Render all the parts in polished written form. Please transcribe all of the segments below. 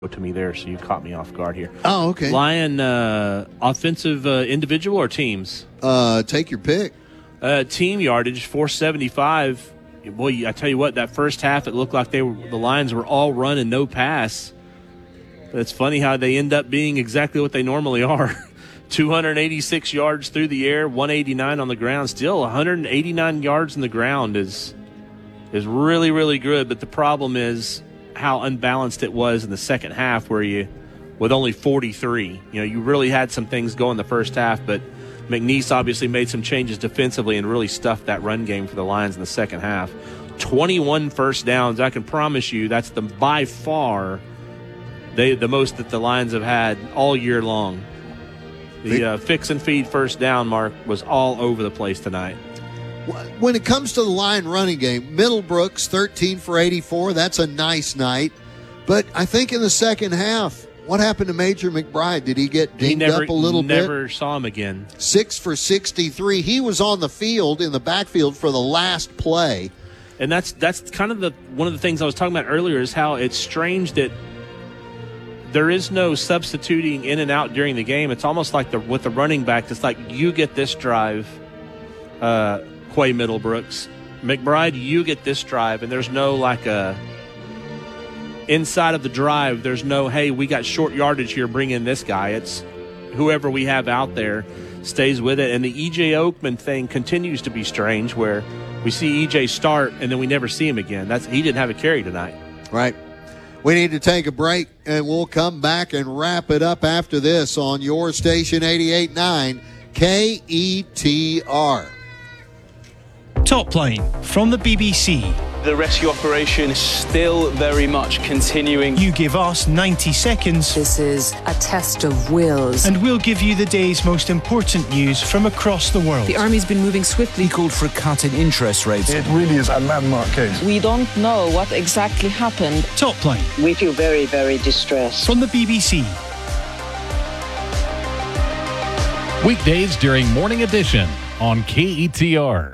to me there, so you caught me off guard here. Oh, okay. Lion offensive individual or teams? Take your pick. Team yardage, 475. Boy, I tell you what, that first half, it looked like the Lions were all run and no pass. But it's funny how they end up being exactly what they normally are. 286 yards through the air, 189 on the ground. Still, 189 yards in the ground is really, really good. But the problem is how unbalanced it was in the second half, where with only 43. You really had some things go in the first half, but McNeese obviously made some changes defensively and really stuffed that run game for the Lions in the second half. 21 first downs. I can promise you that's by far the most that the Lions have had all year long. The fix and feed first down, Mark, was all over the place tonight. When it comes to the Lion running game, Middlebrooks, 13 for 84. That's a nice night. But I think in the second half, what happened to Major McBride? Did he get dinged up a little bit? Never saw him again. 6 for 63. He was on the field, in the backfield, for the last play. And that's kind of one of the things I was talking about earlier, is how it's strange that there is no substituting in and out during the game. It's almost like with the running back, it's like you get this drive, Quay Middlebrooks. McBride, you get this drive, and there's no inside of the drive, there's no, hey, we got short yardage here, bring in this guy. It's whoever we have out there stays with it. And the E.J. Oakman thing continues to be strange, where we see E.J. start and then we never see him again. He didn't have a carry tonight. Right. We need to take a break, and we'll come back and wrap it up after this on your station 88.9 KETR. Top Line from the BBC. The rescue operation is still very much continuing. You give us 90 seconds. This is a test of wills. And we'll give you the day's most important news from across the world. The Army's been moving swiftly. He called for a cut in interest rates. It really is a landmark case. We don't know what exactly happened. Top Line. We feel very, very distressed. From the BBC. Weekdays during Morning Edition on KETR.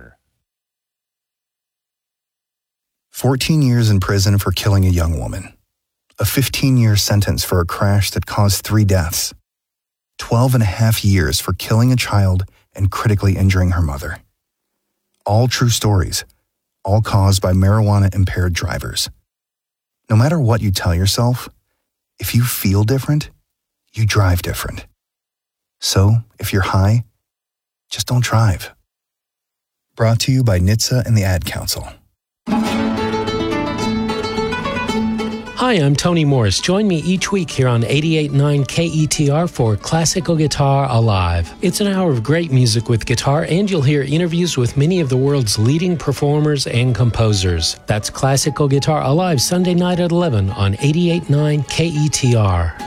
14 years in prison for killing a young woman. A 15-year sentence for a crash that caused 3 deaths. 12 and a half years for killing a child and critically injuring her mother. All true stories, all caused by marijuana-impaired drivers. No matter what you tell yourself, if you feel different, you drive different. So, if you're high, just don't drive. Brought to you by NHTSA and the Ad Council. Hi, I'm Tony Morris. Join me each week here on 88.9 KETR for Classical Guitar Alive. It's an hour of great music with guitar, and you'll hear interviews with many of the world's leading performers and composers. That's Classical Guitar Alive, Sunday night at 11 on 88.9 KETR.